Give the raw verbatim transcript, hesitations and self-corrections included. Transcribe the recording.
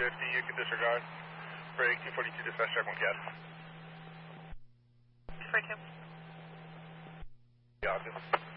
fifty, you can disregard. Break two forty-two, dispatch check one cat. two forty-two. Yeah,